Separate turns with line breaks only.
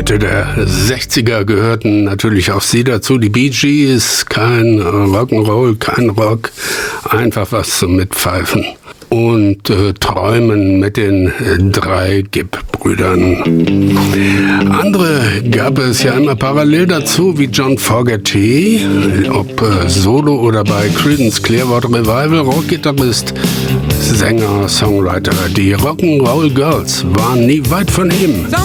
Mitte der 60er gehörten natürlich auch sie dazu. Die Bee Gees, kein Rock'n'Roll, kein Rock, einfach was zum Mitpfeifen und Träumen mit den drei Gibb-Brüdern. Andere gab es ja immer parallel dazu, wie John Fogerty, ob Solo oder bei Creedence Clearwater Revival, Rockgitarrist, Sänger, Songwriter. Die Rock'n'Roll Girls waren nie weit von ihm.